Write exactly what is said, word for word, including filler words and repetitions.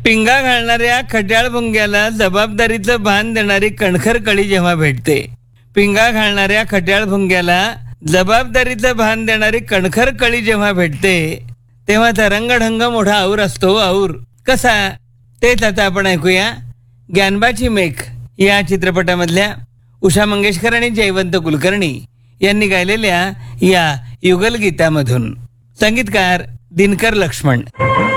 पिंगा घालणाऱ्या खट्याळ भुंग्याला जबाबदारीचं भान देणारी कणखर कळी जेव्हा भेटते, पिंगा घालणाऱ्या खट्याळ भुंग्याला जबाबदारीचं भान देणारी कणखर कळी जेव्हा भेटते, तेव्हा त्या रंगढंग मोठा और असतो. और कसा, तेच आता आपण ऐकूया ग्यानबाची मेख या चित्रपटामधल्या उषा मंगेशकर आणि जयवंत कुलकर्णी यांनी गायलेल्या या युगल गीतामधून. संगीतकार दिनकर लक्ष्मण.